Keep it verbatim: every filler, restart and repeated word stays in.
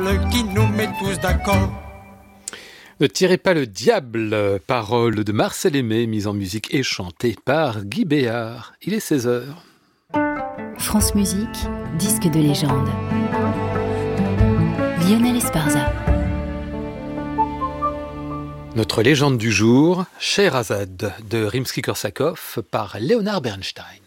qui nous met tous d'accord. Ne tirez pas le diable, parole de Marcel Aimé, mise en musique et chantée par Guy Béard. Il est seize heures. France Musique, disque de légende. Lionel Esparza. Notre légende du jour, Scheherazade de Rimsky-Korsakov par Léonard Bernstein.